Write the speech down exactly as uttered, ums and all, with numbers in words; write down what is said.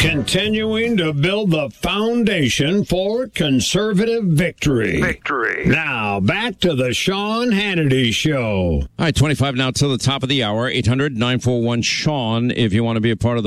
Continuing to build the foundation for conservative victory. Victory. Now, back to the Sean Hannity Show. All right, twenty-five now till the top of the hour. eight hundred nine four one Sean if you want to be a part of the